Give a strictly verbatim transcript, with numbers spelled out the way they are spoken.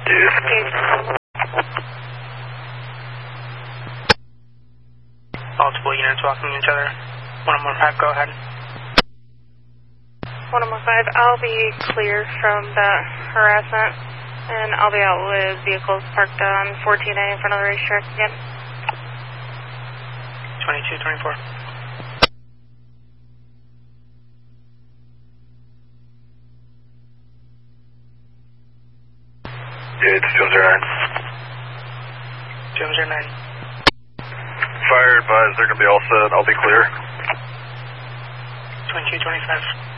Multiple units welcoming each other. one one five, go ahead. one one five, I'll be clear from that harassment, and I'll be out with vehicles parked on fourteen A in front of the racetrack again. twenty-two twenty-four. It's two zero nine. two zero nine. Fire advised, they're going to be all set. I'll be clear. twenty-two twenty-five.